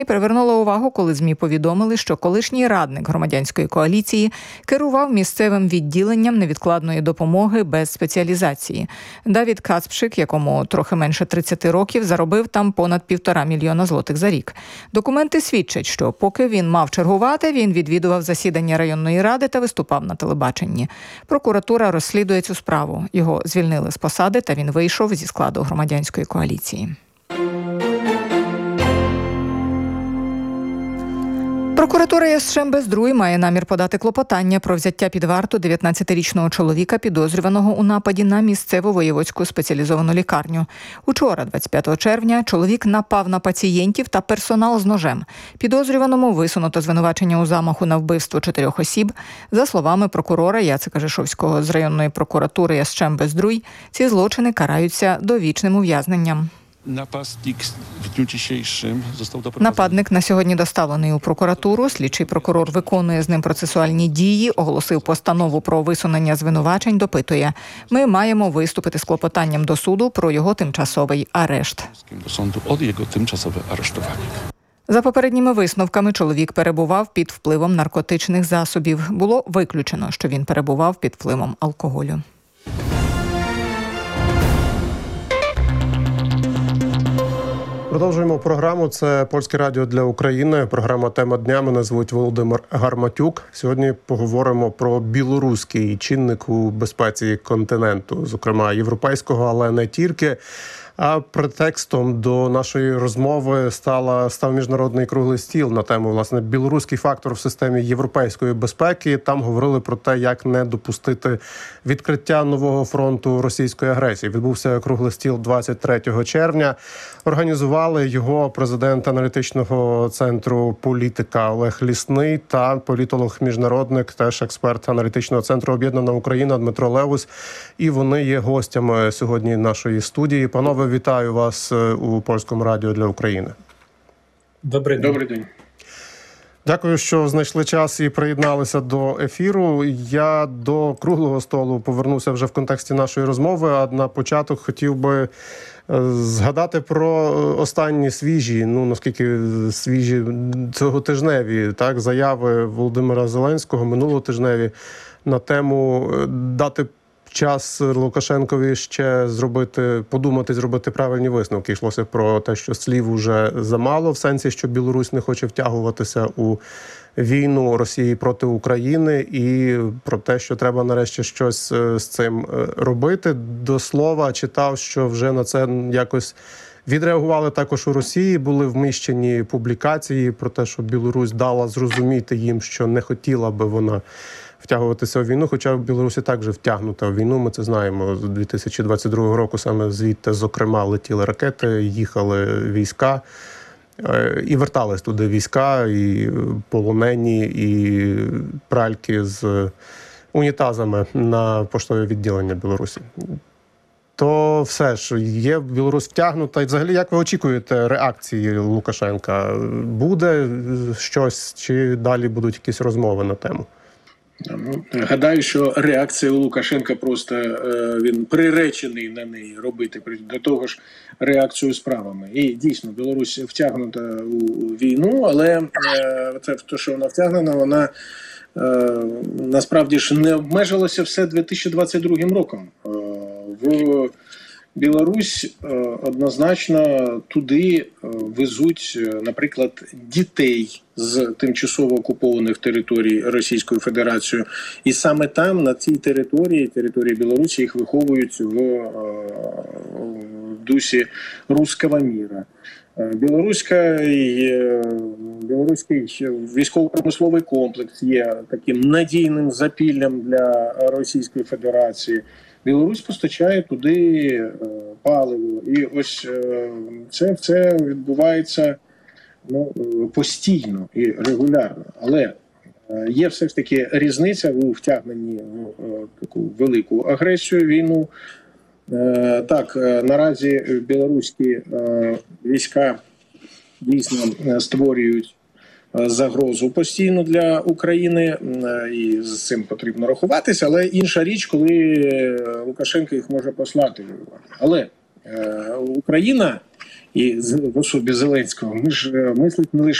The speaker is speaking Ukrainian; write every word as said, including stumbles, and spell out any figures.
Привернуло увагу, коли ЗМІ повідомили, що колишній радник громадянської коаліції керував місцевим відділенням невідкладної допомоги без спеціалізації. Давід Кацпшик, якому трохи менше тридцяти років, заробив там понад півтора мільйона злотих за рік. Документи свідчать, що поки він мав чергувати, він відвідував засідання районної ради та виступав на телебаченні. Прокуратура розслідує цю справу. Його звільнили з посади, та він вийшов зі складу громадянської коаліції. Прокуратура Ясtrzębie-Zdrój має намір подати клопотання про взяття під варту дев'ятнадцятирічного чоловіка, підозрюваного у нападі на місцеву воєводську спеціалізовану лікарню. Учора, двадцять п'ятого червня, чоловік напав на пацієнтів та персонал з ножем. Підозрюваному висунуто звинувачення у замаху на вбивство чотирьох осіб. За словами прокурора Яцека Жишовського з районної прокуратури Ясtrzębie-Zdrój, ці злочини караються довічним ув'язненням. Napastnik w dniu dzisiejszym został doprowadzony. Нападник на сьогодні доставлений у прокуратуру. Слідчий прокурор виконує з ним процесуальні дії, оголосив постанову про висунення звинувачень, допитує. Ми маємо виступити з клопотанням до суду про його тимчасовий арешт. Do sądu o jego tymczasowe aresztowanie. За попередніми висновками, чоловік перебував під впливом наркотичних засобів. Було виключено, що він перебував під впливом алкоголю. Продовжуємо програму. Це Польське радіо для України. Програма «Тема дня». Мене звуть Володимир Гарматюк. Сьогодні поговоримо про білоруський чинник у безпеці континенту, зокрема європейського, але не тільки. А претекстом до нашої розмови стала, став міжнародний круглий стіл на тему, власне, білоруський фактор в системі європейської безпеки. Там говорили про те, як не допустити відкриття нового фронту російської агресії. Відбувся круглий стіл двадцять третього червня. Організували його президент аналітичного центру «Політика» Олег Лісний та політолог-міжнародник, теж експерт аналітичного центру «Об'єднана Україна» Дмитро Левус. І вони є гостями сьогодні нашої студії. Панове, вітаю вас у Польському радіо для України. Добрий день. Добрий день. Дякую, що знайшли час і приєдналися до ефіру. Я до круглого столу повернуся вже в контексті нашої розмови, а на початок хотів би згадати про останні свіжі, ну наскільки свіжі, цьоготижневі, так, заяви Володимира Зеленського, минулотижневі, на тему дати час Лукашенкові ще зробити, подумати, зробити правильні висновки. Йшлося про те, що слів уже замало, в сенсі, що Білорусь не хоче втягуватися у війну Росії проти України, і про те, що треба нарешті щось з цим робити. До слова, читав, що вже на це якось відреагували також у Росії, були вміщені публікації про те, що Білорусь дала зрозуміти їм, що не хотіла би вона втягуватися у війну, хоча в Білорусі також втягнута в війну. Ми це знаємо. З дві тисячі двадцять другого року саме звідти, зокрема, летіли ракети, їхали війська, і вертались туди війська, і полонені, і пральки з унітазами на поштове відділення Білорусі. То все ж, є Білорусь втягнута. І взагалі, як ви очікуєте реакції Лукашенка? Буде щось, чи далі будуть якісь розмови на тему? Гадаю, що реакція у Лукашенка просто, він приречений на неї робити, до того ж реакцію справами. І дійсно, Білорусь втягнута у війну, але це те, що вона втягнена, вона насправді ж не обмежилося все дві тисячі двадцять другим роком. В Білорусь однозначно туди везуть, наприклад, дітей з тимчасово окупованих територій Російською Федерацією. І саме там, на цій території, території Білорусі, їх виховують в дусі руського міра. Білоруський, білоруський військово-промисловий комплекс є таким надійним запіллям для Російської Федерації. Білорусь постачає туди паливо. І ось це все відбувається ну, постійно і регулярно. Але є все ж таки різниця у втягненні в таку велику агресію, війну. Так, наразі білоруські війська дійсно створюють загрозу постійно для України, і з цим потрібно рахуватися, але інша річ, коли Лукашенко їх може послати воювати. Але Україна і з- в особі Зеленського. Ми ж е, мислить не лише